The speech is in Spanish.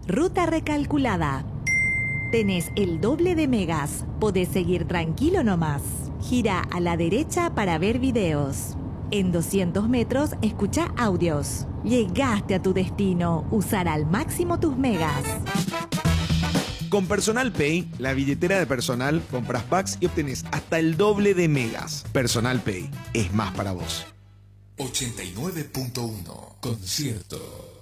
Ruta recalculada. Tenés el doble de megas. Podés seguir tranquilo nomás. Gira a la derecha para ver videos. En 200 metros escucha audios. Llegaste a tu destino. Usar al máximo tus megas. Con Personal Pay, la billetera de Personal, compras packs y obtenés hasta el doble de megas. Personal Pay es más para vos. 89.1 Concierto.